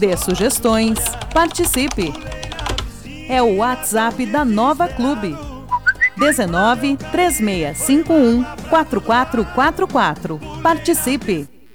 dê sugestões, participe. É o WhatsApp da Nova Clube. 19 3651 4444. Participe!